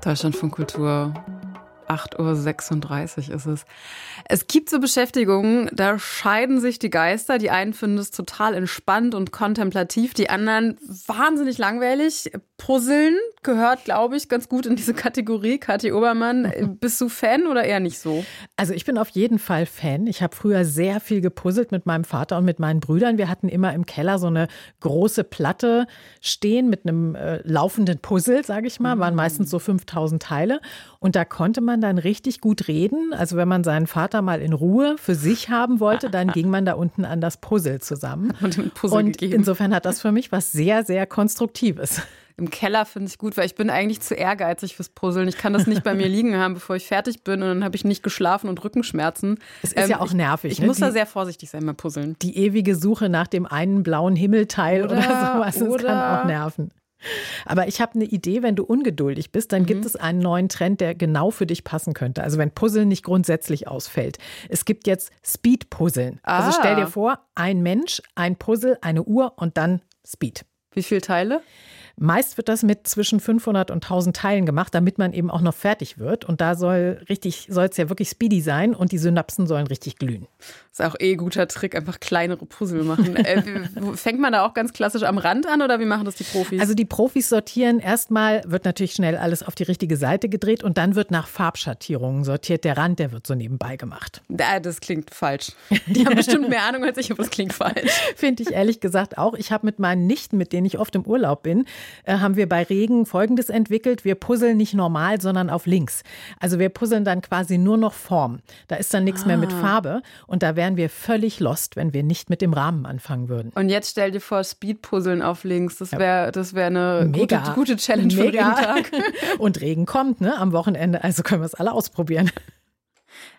Deutschlandfunk Kultur. 8:36 Uhr ist es. Es gibt so Beschäftigungen, da scheiden sich die Geister. Die einen finden es total entspannt und kontemplativ, die anderen wahnsinnig langweilig. Puzzeln gehört, glaube ich, ganz gut in diese Kategorie. Kathi Obermann, bist du Fan oder eher nicht so? Also ich bin auf jeden Fall Fan. Ich habe früher sehr viel gepuzzelt mit meinem Vater und mit meinen Brüdern. Wir hatten immer im Keller so eine große Platte stehen mit einem laufenden Puzzle, sage ich mal. Waren meistens so 5000 Teile. Und da konnte man dann richtig gut reden. Also wenn man seinen Vater mal in Ruhe für sich haben wollte, dann ging man da unten an das Puzzle zusammen. Und insofern hat das für mich was sehr, sehr Konstruktives. Im Keller finde ich gut, weil ich bin eigentlich zu ehrgeizig fürs Puzzeln. Ich kann das nicht bei mir liegen haben, bevor ich fertig bin. Und dann habe ich nicht geschlafen und Rückenschmerzen. Es ist ja auch nervig. Ich muss da sehr vorsichtig sein beim Puzzeln. Die ewige Suche nach dem einen blauen Himmelteil oder sowas, das kann auch nerven. Aber ich habe eine Idee, wenn du ungeduldig bist, dann gibt es einen neuen Trend, der genau für dich passen könnte. Also wenn Puzzeln nicht grundsätzlich ausfällt. Es gibt jetzt Speed-Puzzeln. Also stell dir vor, ein Mensch, ein Puzzle, eine Uhr und dann Speed. Wie viele Teile? Meist wird das mit zwischen 500 und 1000 Teilen gemacht, damit man eben auch noch fertig wird. Und da soll es ja wirklich speedy sein und die Synapsen sollen richtig glühen. Das ist auch ein guter Trick, einfach kleinere Puzzle machen. Fängt man da auch ganz klassisch am Rand an oder wie machen das die Profis? Also die Profis sortieren erstmal, wird natürlich schnell alles auf die richtige Seite gedreht und dann wird nach Farbschattierungen sortiert. Der Rand, der wird so nebenbei gemacht. Das klingt falsch. Die haben bestimmt mehr Ahnung als ich, aber das klingt falsch. Finde ich ehrlich gesagt auch. Ich habe mit meinen Nichten, mit denen ich oft im Urlaub bin, haben wir bei Regen Folgendes entwickelt. Wir puzzeln nicht normal, sondern auf links. Also wir puzzeln dann quasi nur noch Form. Da ist dann nichts mehr mit Farbe. Und da wären wir völlig lost, wenn wir nicht mit dem Rahmen anfangen würden. Und jetzt stell dir vor, Speed-Puzzeln auf links. Das wär eine gute Challenge für den Tag. Und Regen kommt, ne, am Wochenende. Also können wir es alle ausprobieren.